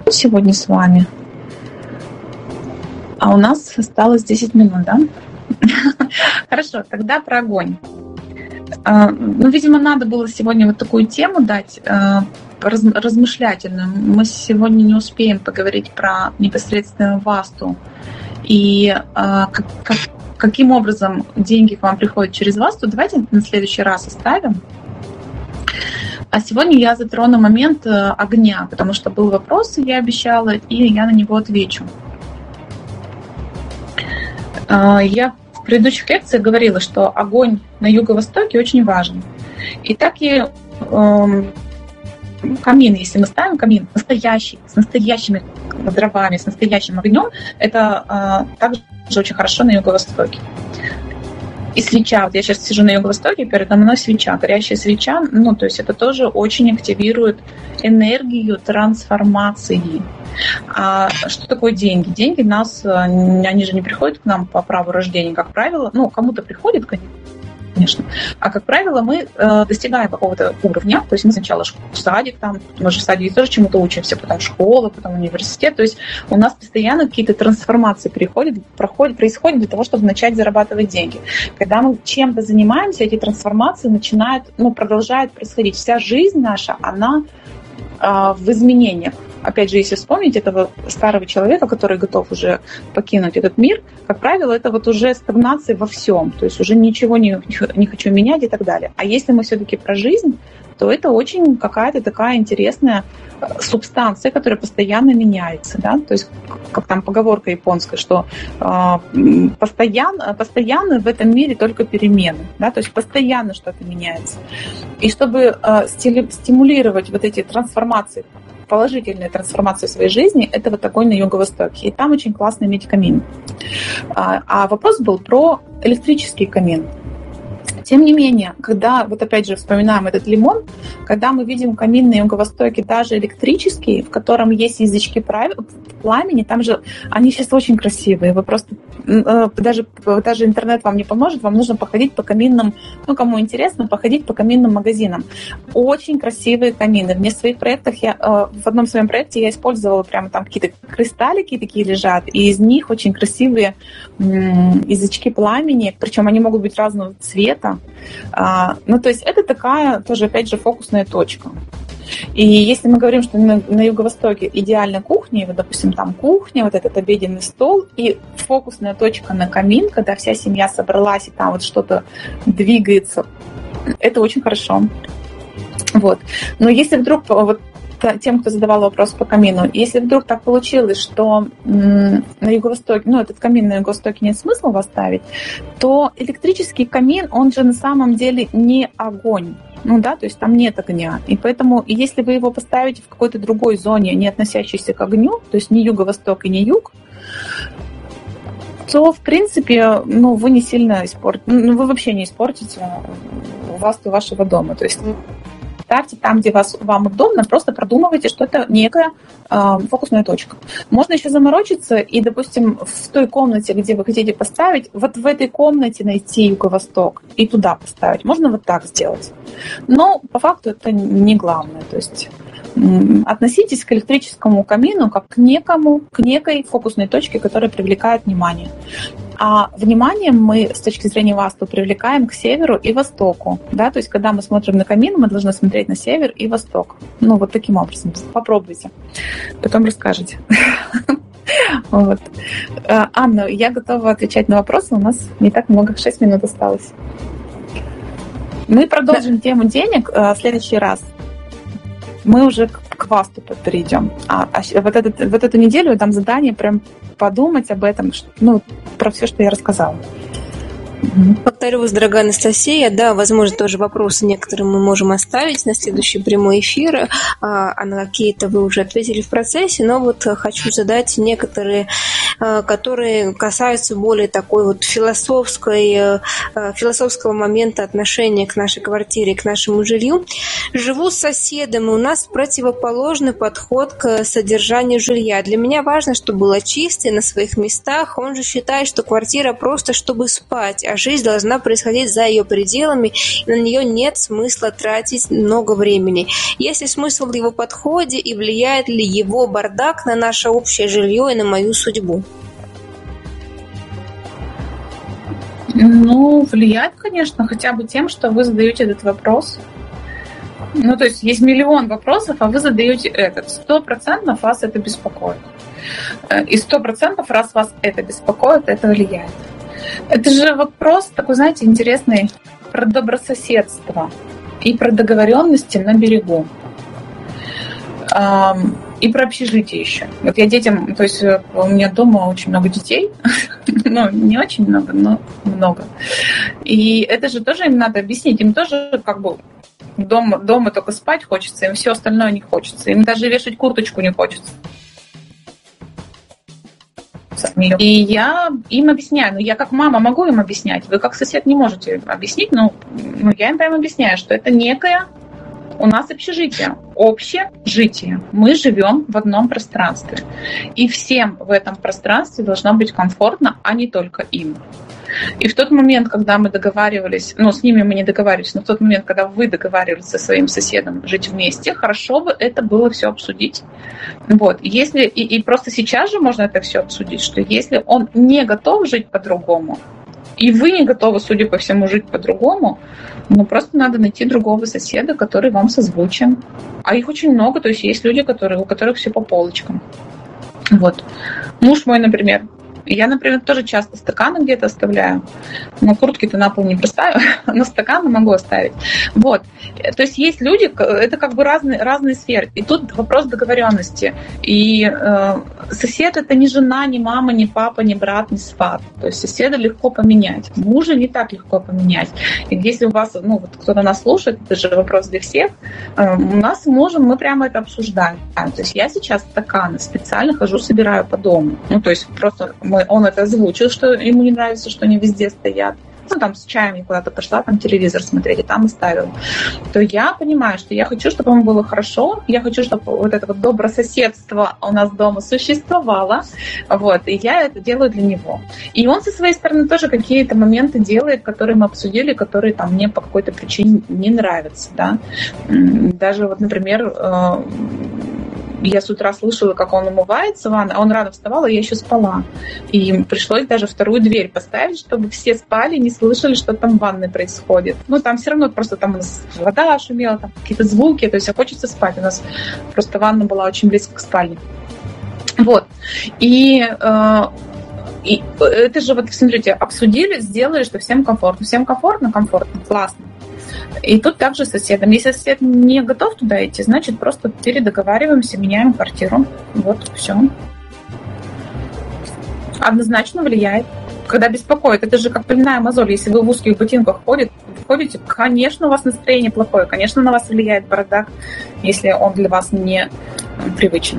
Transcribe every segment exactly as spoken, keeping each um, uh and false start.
сегодня с вами. А у нас осталось десять минут, да? Хорошо, тогда про огонь. Ну, видимо, надо было сегодня вот такую тему дать, размышлятельную. Мы сегодня не успеем поговорить про непосредственно васту и как, как, каким образом деньги к вам приходят через васту. Давайте на следующий раз оставим. А сегодня я затрону момент огня, потому что был вопрос, я обещала, и я на него отвечу. Я в предыдущих лекциях говорила, что огонь на Юго-Востоке очень важен. И так и э, камин, если мы ставим камин настоящий, с настоящими дровами, с настоящим огнем, это э, также очень хорошо на Юго-Востоке. И свеча, вот я сейчас сижу на Юго-Востоке, передо мной свеча, горящая свеча, ну, то есть это тоже очень активирует энергию трансформации. А что такое деньги? Деньги нас, они же не приходят к нам по праву рождения, как правило, ну, кому-то приходят, конечно, а как правило мы э, достигаем какого-то уровня, то есть мы сначала садик, там, мы же в садике тоже чему-то учимся, потом школа, потом университет, то есть у нас постоянно какие-то трансформации приходят, проходят, происходят для того, чтобы начать зарабатывать деньги. Когда мы чем-то занимаемся, эти трансформации начинают, ну, продолжают происходить. Вся жизнь наша, она э, в изменениях. Опять же, если вспомнить этого старого человека, который готов уже покинуть этот мир, как правило, это вот уже стагнация во всем, то есть уже ничего не, не хочу менять и так далее. А если мы все-таки про жизнь, то это очень какая-то такая интересная субстанция, которая постоянно меняется, да? То есть как там поговорка японская, что э, постоянно, постоянно в этом мире только перемены, да? То есть постоянно что-то меняется. И чтобы э, стимулировать вот эти трансформации, положительные трансформации в своей жизни, это вот огонь на Юго-Востоке. И там очень классно иметь камин. А, а вопрос был про электрический камин. Тем не менее, когда, вот опять же вспоминаем этот лимон, когда мы видим камин на Юго-Востоке, даже электрический, в котором есть язычки пламени, там же они сейчас очень красивые. Вы просто, даже, даже интернет вам не поможет, вам нужно походить по каминным, ну, кому интересно, походить по каминным магазинам. Очень красивые камины. В своих проектах я, в одном своем проекте я использовала прямо там какие-то кристаллики такие лежат, и из них очень красивые язычки пламени, причем они могут быть разного цвета. А, ну, то есть это такая тоже, опять же, фокусная точка. И если мы говорим, что на, на Юго-Востоке идеальная кухня, вот, допустим, там кухня, вот этот обеденный стол и фокусная точка на камин, когда вся семья собралась и там вот что-то двигается, это очень хорошо. Вот. Но если вдруг вот тем, кто задавал вопрос по камину, если вдруг так получилось, что на Юго-Востоке, ну, этот камин на Юго-Востоке нет смысла его ставить, то электрический камин, он же на самом деле не огонь. Ну да, то есть там нет огня. И поэтому, если вы его поставите в какой-то другой зоне, не относящейся к огню, то есть не Юго-Восток и не Юг, то, в принципе, ну, вы не сильно испортите, ну, вы вообще не испортите васту вашего дома. То есть ставьте там, где вас, вам удобно, просто продумывайте, что это некая э, фокусная точка. Можно еще заморочиться и, допустим, в той комнате, где вы хотите поставить, вот в этой комнате найти Юго-Восток и туда поставить. Можно вот так сделать. Но по факту это не главное. То есть м- относитесь к электрическому камину как к некому, к некой фокусной точке, которая привлекает внимание. А вниманием мы с точки зрения васту привлекаем к северу и востоку. Да? То есть, когда мы смотрим на камин, мы должны смотреть на север и восток. Ну, вот таким образом. Попробуйте. Потом расскажете. Вот. Анна, я готова отвечать на вопросы. У нас не так много, шесть минут осталось. Мы продолжим тему денег в следующий раз. Мы уже к васту перейдем. А, а вот, этот, вот эту неделю я дам задание прям подумать об этом, ну, про все, что я рассказала. Повторю вас, дорогая Анастасия. Да, возможно, тоже вопросы некоторые мы можем оставить на следующий прямой эфир, а на какие-то вы уже ответили в процессе, но вот хочу задать некоторые которые касаются более такой вот философской, философского момента отношения к нашей квартире, к нашему жилью. Живу с соседом, и у нас противоположный подход к содержанию жилья. Для меня важно, чтобы было чисто и на своих местах. Он же считает, что квартира просто чтобы спать, а жизнь должна происходить за ее пределами, и на нее нет смысла тратить много времени. Есть ли смысл в его подходе, и влияет ли его бардак на наше общее жилье и на мою судьбу? Ну, влияет, конечно, хотя бы тем, что вы задаете этот вопрос. Ну, то есть есть миллион вопросов, а вы задаете этот. Сто процентов вас это беспокоит. И сто процентов, раз вас это беспокоит, это влияет. Это же вопрос такой, знаете, интересный про добрососедство и про договоренности на берегу. И про общежитие еще. Вот я детям, то есть у меня дома очень много детей, ну, не очень много, но много. И это же тоже им надо объяснить, им тоже как бы дома, дома только спать хочется, им все остальное не хочется, им даже вешать курточку не хочется. И я им объясняю, ну я как мама могу им объяснять, вы как сосед не можете объяснить, но ну, я им прямо объясняю, что это некое у нас общежитие, общее житие. Мы живем в одном пространстве. И всем в этом пространстве должно быть комфортно, а не только им. И в тот момент, когда мы договаривались, ну, с ними мы не договаривались, но в тот момент, когда вы договаривались со своим соседом жить вместе, хорошо бы это было все обсудить. Вот. Если, и, и просто сейчас же можно это все обсудить, что если он не готов жить по-другому, и вы не готовы, судя по всему, жить по-другому, ну, просто надо найти другого соседа, который вам созвучен. А их очень много, то есть есть люди, которые, у которых все по полочкам. Вот. Муж мой, например, я, например, тоже часто стаканы где-то оставляю. Но куртки-то на пол не поставлю, но стаканы могу оставить. Вот. То есть есть люди, это как бы разные, разные сферы. И тут вопрос договоренности. И э, сосед — это не жена, не мама, не папа, не брат, не сват. То есть соседа легко поменять. Мужа не так легко поменять. И если у вас, ну, вот кто-то нас слушает, это же вопрос для всех, э, у нас с мужем мы прямо это обсуждаем. То есть я сейчас стаканы специально хожу, собираю по дому. Ну, то есть просто мы он это озвучил, что ему не нравится, что они везде стоят. Ну, там с чаем я куда-то пошла, там телевизор смотреть, и там оставила. То я понимаю, что я хочу, чтобы ему было хорошо, я хочу, чтобы вот это вот добрососедство у нас дома существовало, вот, и я это делаю для него. И он со своей стороны тоже какие-то моменты делает, которые мы обсудили, которые там мне по какой-то причине не нравятся, да. Даже вот, например, я с утра слышала, как он умывается в ванной, а он рано вставал, а я еще спала. И пришлось даже вторую дверь поставить, чтобы все спали, не слышали, что там в ванной происходит. Ну, там все равно просто там вода шумела, там какие-то звуки, то есть а хочется спать. У нас просто ванна была очень близко к спальне. Вот. И, э, и это же, вот, смотрите, обсудили, сделали, что всем комфортно. Всем комфортно, комфортно, классно. И тут также с соседом. Если сосед не готов туда идти, значит, просто передоговариваемся, меняем квартиру. Вот, все. Однозначно влияет. Когда беспокоит, это же как больная мозоль. Если вы в узких ботинках ходите, ходите, конечно, у вас настроение плохое, конечно, на вас влияет бардак, если он для вас не привычен.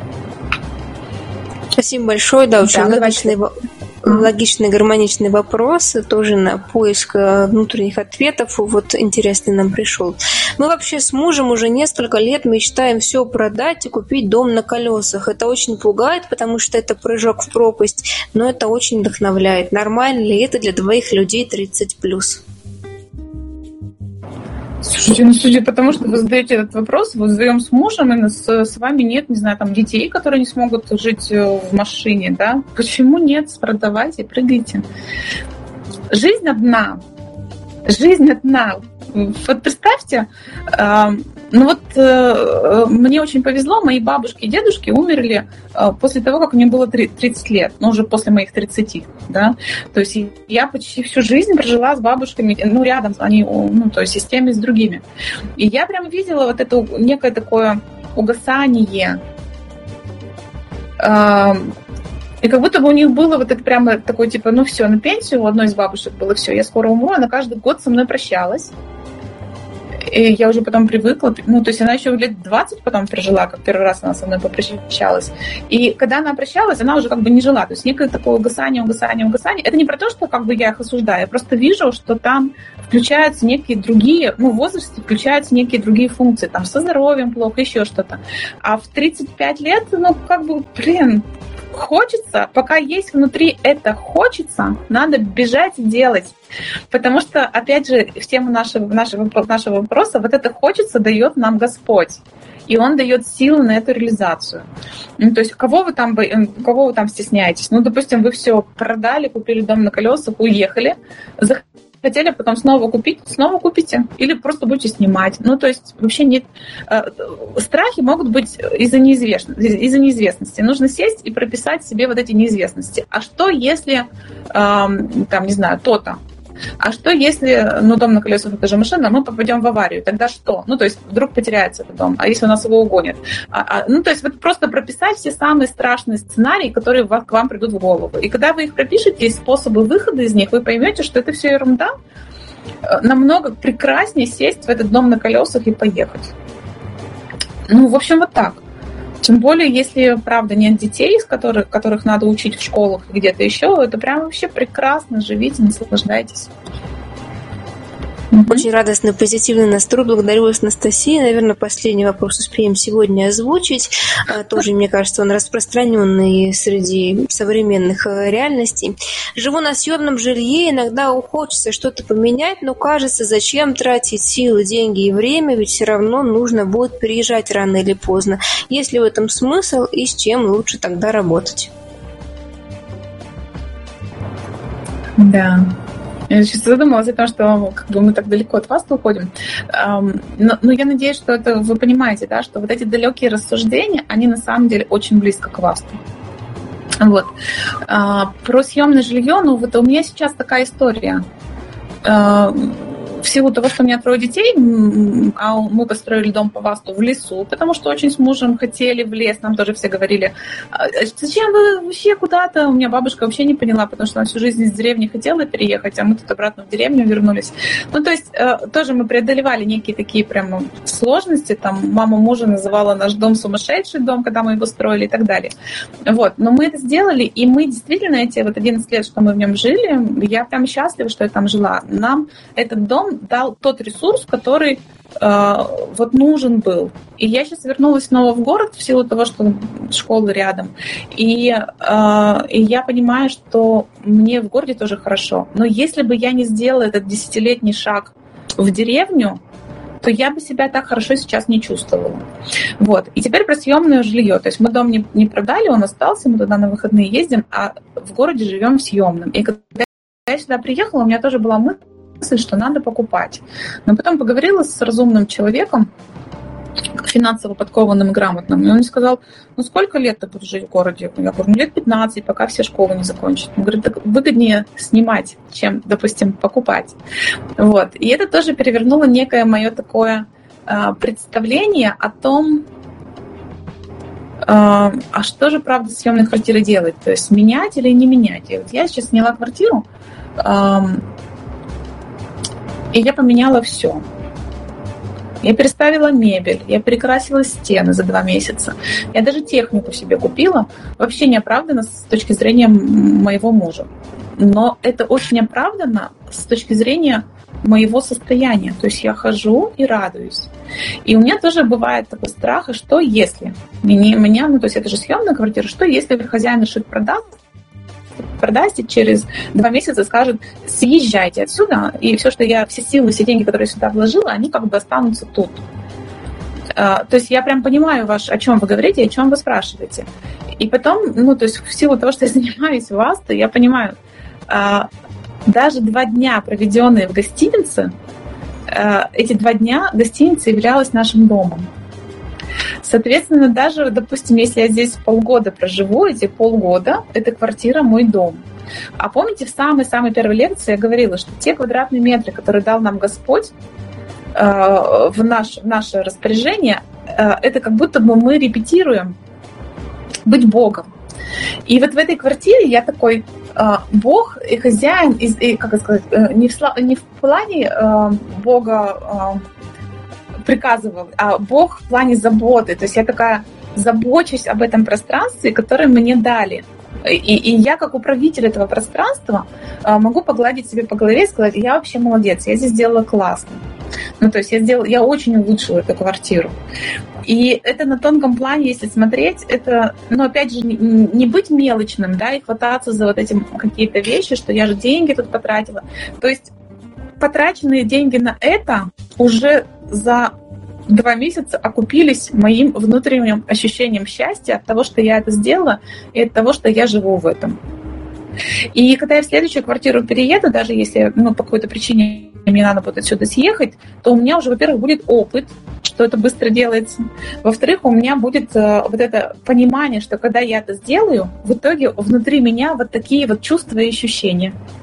Спасибо большое. Да, очень да, логичный, логичный, гармоничный вопрос, тоже на поиск внутренних ответов. Вот интересный нам пришел. Мы вообще с мужем уже несколько лет мечтаем все продать и купить дом на колесах. Это очень пугает, потому что это прыжок в пропасть, но это очень вдохновляет. Нормально ли это для двоих людей тридцать плюс? Слушайте, ну судя по тому, что вы задаете этот вопрос, вот вдвоем с мужем, и с, с вами нет, не знаю, там детей, которые не смогут жить в машине, да? Почему нет? Продавайте, прыгайте. Жизнь одна. Жизнь одна. Вот представьте, э, ну вот э, мне очень повезло, мои бабушки и дедушки умерли э, после того, как мне было тридцать лет, ну уже после моих тридцати, да, то есть я почти всю жизнь прожила с бабушками, ну рядом, они, ну то есть и с теми, и с другими, и я прям видела вот это некое такое угасание, э, и как будто бы у них было вот это прямо такое, типа, ну все, на пенсию у одной из бабушек было все, я скоро умру, она каждый год со мной прощалась. И я уже потом привыкла, ну, то есть она еще лет двадцать потом прожила, как первый раз она со мной попрощалась. И когда она прощалась, она уже как бы не жила. То есть некое такое угасание, угасание, угасание. Это не про то, что как бы я их осуждаю, я просто вижу, что там включаются некие другие, ну, в возрасте включаются некие другие функции, там, со здоровьем плохо, еще что-то. А в тридцать пять лет, ну, как бы, блин, хочется, пока есть внутри это хочется, надо бежать и делать. Потому что, опять же, в тему нашего, нашего, нашего вопроса, вот это хочется дает нам Господь. И Он дает силы на эту реализацию. Ну, то есть, кого вы там, кого вы там стесняетесь? Ну, допустим, вы все продали, купили дом на колесах, уехали, захотели потом снова купить, снова купите. Или просто будете снимать. Ну, то есть, вообще нет... Страхи могут быть из-за неизвестности. Из-за неизвестности. Нужно сесть и прописать себе вот эти неизвестности. А что, если, там, не знаю, то-то? А что, если, ну, дом на колесах, это же машина, мы попадем в аварию, тогда что? Ну, то есть вдруг потеряется этот дом, а если у нас его угонят? А, а, ну, то есть вот просто прописать все самые страшные сценарии, которые к вам придут в голову. И когда вы их пропишете, и способы выхода из них, вы поймете, что это все ерунда. Намного прекраснее сесть в этот дом на колесах и поехать. Ну, в общем, вот так. Тем более, если, правда, нет детей, из которых, которых надо учить в школах и где-то еще, это прям вообще прекрасно. Живите, наслаждайтесь. Очень радостный, позитивный настрой. Благодарю вас, Анастасия. Наверное, последний вопрос успеем сегодня озвучить. Тоже, мне кажется, он распространенный среди современных реальностей. Живу на съемном жилье, иногда хочется что-то поменять, но кажется, зачем тратить силы, деньги и время, ведь все равно нужно будет переезжать рано или поздно. Есть ли в этом смысл и с чем лучше тогда работать? Да. Я сейчас задумалась о том, что как бы, мы так далеко от вас уходим. Но, но я надеюсь, что это вы понимаете, да, что вот эти далекие рассуждения, они на самом деле очень близко к вас. Вот. Про съемное жилье, ну вот у меня сейчас такая история. В силу того, что у меня трое детей, а мы построили дом по ВАСТу в лесу, потому что очень с мужем хотели в лес, нам тоже все говорили, зачем вы вообще куда-то? У меня бабушка вообще не поняла, потому что она всю жизнь из деревни хотела переехать, а мы тут обратно в деревню вернулись. Ну, то есть тоже мы преодолевали некие такие прям сложности, там мама мужа называла наш дом сумасшедший дом, когда мы его строили и так далее. Вот, но мы это сделали, и мы действительно эти вот одиннадцать лет, что мы в нем жили, я прям счастлива, что я там жила. Нам этот дом дал тот ресурс, который э, вот нужен был. И я сейчас вернулась снова в город в силу того, что школы рядом. И, э, и я понимаю, что мне в городе тоже хорошо. Но если бы я не сделала этот десятилетний шаг в деревню, то я бы себя так хорошо сейчас не чувствовала. Вот. И теперь про съемное жилье. То есть мы дом не, не продали, он остался, мы туда на выходные ездим, а в городе живем в съемном. И когда я сюда приехала, у меня тоже была мысль, что надо покупать. Но потом поговорила с разумным человеком, финансово подкованным и грамотным, и он мне сказал, ну сколько лет ты будешь жить в городе? Я говорю, ну лет пятнадцать, пока все школы не закончат. Он говорит, так выгоднее снимать, чем, допустим, покупать. Вот. И это тоже перевернуло некое мое такое э, представление о том, э, а что же, правда, съемные квартиры делать? То есть менять или не менять? И вот я сейчас сняла квартиру, э, и я поменяла все. Я переставила мебель, я перекрасила стены за два месяца. Я даже технику себе купила. Вообще неоправданно с точки зрения моего мужа. Но это очень оправданно с точки зрения моего состояния. То есть я хожу и радуюсь. И у меня тоже бывает такой страх, а что если? Меня, ну то есть это же съемная квартира, что если хозяин решит продать, продаст и через два месяца скажет, съезжайте отсюда, и все, что я, все силы, все деньги, которые я сюда вложила, они как бы останутся тут. То есть я прям понимаю, ваш, о чем вы говорите и о чем вы спрашиваете. И потом, ну, то есть в силу того, что я занимаюсь в ВАСТу, я понимаю, даже два дня, проведенные в гостинице, эти два дня гостиница являлась нашим домом. Соответственно, даже, допустим, если я здесь полгода проживу, эти полгода, эта квартира мой дом. А помните, в самой-самой первой лекции я говорила, что те квадратные метры, которые дал нам Господь э, в, наш, в наше распоряжение, э, это как будто бы мы репетируем быть Богом. И вот в этой квартире я такой э, Бог и хозяин, и, и, как сказать, э, не, в, не в плане э, Бога... Э, приказывал, а Бог в плане заботы. То есть я такая забочусь об этом пространстве, которое мне дали. И, и я, как управитель этого пространства, могу погладить себе по голове и сказать: я вообще молодец, я здесь сделала классно. Ну, то есть я сделала, я очень улучшила эту квартиру. И это на тонком плане, если смотреть, это, ну, опять же, не, не быть мелочным, да, и хвататься за вот эти какие-то вещи, что я же деньги тут потратила. То есть потраченные деньги на это уже за два месяца окупились моим внутренним ощущением счастья от того, что я это сделала, и от того, что я живу в этом. И когда я в следующую квартиру перееду, даже если, ну, по какой-то причине мне надо будет отсюда съехать, то у меня уже, во-первых, будет опыт, что это быстро делается. Во-вторых, у меня будет э, вот это понимание, что когда я это сделаю, в итоге внутри меня вот такие вот чувства и ощущения.